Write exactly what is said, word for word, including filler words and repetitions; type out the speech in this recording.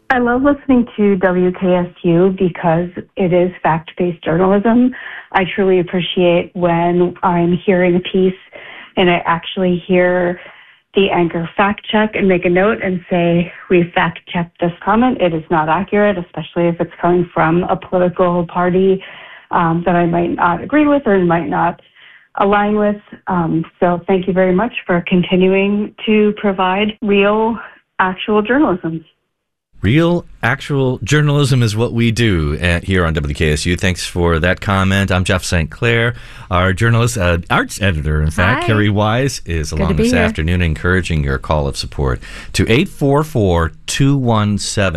I love listening to W K S U because it is fact-based journalism. I truly appreciate when I'm hearing a piece and I actually hear the anchor fact check and make a note and say, we fact checked this comment. It is not accurate, especially if it's coming from a political party um, that I might not agree with or might not align with. Um, so thank you very much for continuing to provide real, actual journalism. Real, actual journalism is what we do at, here on W K S U. Thanks for that comment. I'm Jeff Saint Clair. Our journalist, uh, arts editor, in fact, Hi. Carrie Wise, is Good along this here. afternoon encouraging your call of support to eight four four, two one seven.